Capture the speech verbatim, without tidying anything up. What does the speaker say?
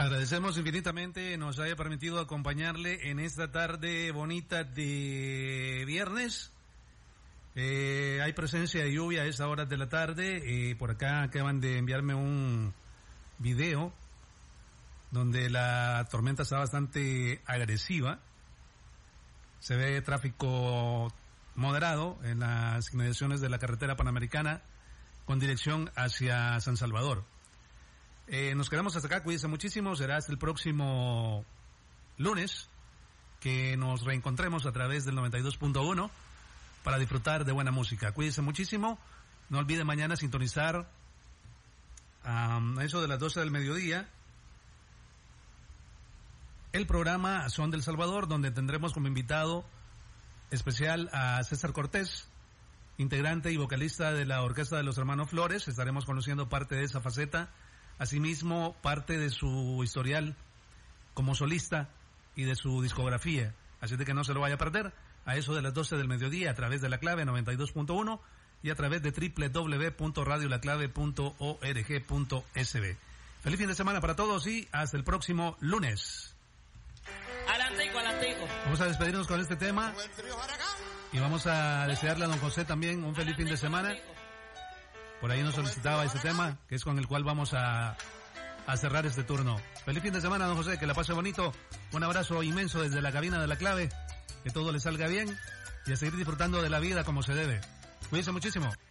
Agradecemos infinitamente nos haya permitido acompañarle en esta tarde bonita de viernes. Eh, hay presencia de lluvia a esta hora de la tarde. Eh, por acá acaban de enviarme un video donde la tormenta está bastante agresiva. Se ve tráfico moderado en las inmediaciones de la carretera panamericana con dirección hacia San Salvador. Eh, nos quedamos hasta acá, cuídense muchísimo, será hasta el próximo lunes que nos reencontremos a través del noventa y dos punto uno para disfrutar de buena música. Cuídense muchísimo, no olviden mañana sintonizar um, a eso de las doce del mediodía el programa Son del Salvador, donde tendremos como invitado especial a César Cortés, integrante y vocalista de la Orquesta de los Hermanos Flores. Estaremos conociendo parte de esa faceta, asimismo parte de su historial como solista y de su discografía. Así de que no se lo vaya a perder a eso de las doce del mediodía a través de La Clave noventa y dos punto uno y a través de doble u doble u doble u punto radio la clave punto org punto s b. Feliz fin de semana para todos y hasta el próximo lunes. Alantico, alantico. Vamos a despedirnos con este tema y vamos a desearle a don José también un feliz fin de semana. Por ahí nos solicitaba este tema, que es con el cual vamos a, a cerrar este turno. Feliz fin de semana, don José, que la pase bonito. Un abrazo inmenso desde la cabina de La Clave. Que todo le salga bien y a seguir disfrutando de la vida como se debe. Cuídense muchísimo.